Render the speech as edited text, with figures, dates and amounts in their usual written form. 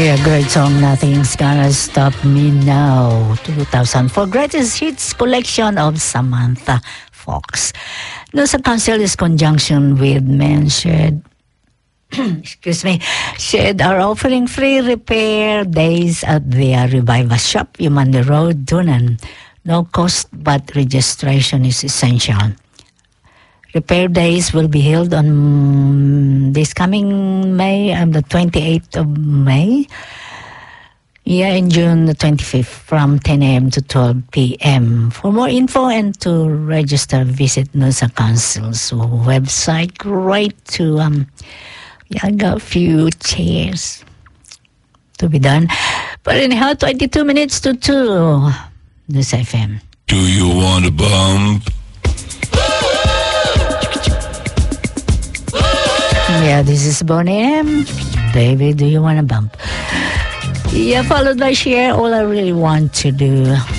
Yeah, great song, Nothing's Gonna Stop Me Now. 2004 Greatest Hits collection of Samantha Fox. Nusa Council is conjunction with Men Shed. Shed are offering free repair days at their Reviva shop, Yumanda Road, Dunan. No cost, but registration is essential. Repair days will be held on this coming May, the 28th of May. Yeah, in June the 25th from 10 a.m. to 12 p.m. For more info and to register, visit Nusa Council's website. Great to, I got a few chairs to be done. But anyhow, 22 minutes to 2, Nusa FM. Do you want a bump? Yeah, this is Bonnie M. Baby, do you want a bump? Yeah, followed by Share. All I really want to do